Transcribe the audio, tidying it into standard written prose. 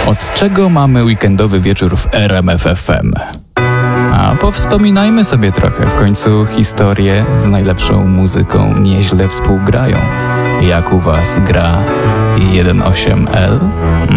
Od czego mamy weekendowy wieczór w RMF FM? A powspominajmy sobie trochę, w końcu historie z najlepszą muzyką nieźle współgrają. Jak u was gra 1.8L?